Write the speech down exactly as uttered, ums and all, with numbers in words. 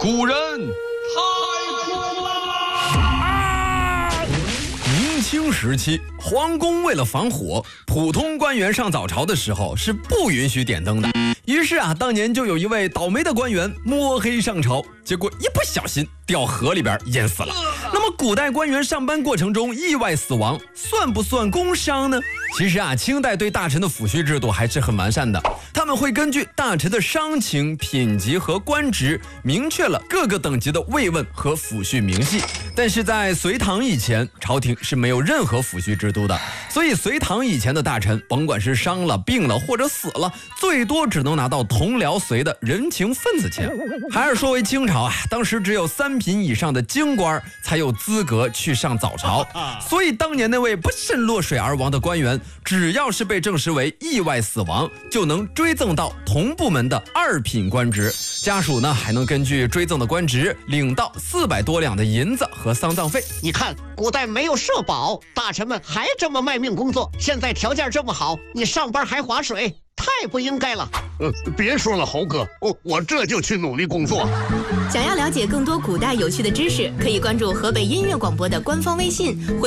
古人太苦了。 啊！明清时期，皇宫为了防火，普通官员上早朝的时候是不允许点灯的。于是啊，当年就有一位倒霉的官员摸黑上朝，结果一不小心掉河里边淹死了。那么古代官员上班过程中意外死亡，算不算工伤呢？其实啊，清代对大臣的抚恤制度还是很完善的，他们会根据大臣的伤情、品级和官职，明确了各个等级的慰问和抚恤明细。但是在隋唐以前，朝廷是没有任何抚恤制度的，所以隋唐以前的大臣，甭管是伤了、病了或者死了，最多只能拿到同僚隋的人情份子钱。还是说回清朝啊，当时只有三品以上的京官才有资格去上早朝，所以当年那位不慎落水而亡的官员，只要是被证实为意外死亡，就能追赠到同部门的二品官职，家属呢还能根据追赠的官职领到四百多两的银子和丧葬费。 你看，古代没有社保，大臣们还这么卖命工作，现在条件这么好，你上班还划水，太不应该了。 呃，别说了，猴哥，我我这就去努力工作。 想要了解更多古代有趣的知识，可以关注河北音乐广播的官方微信。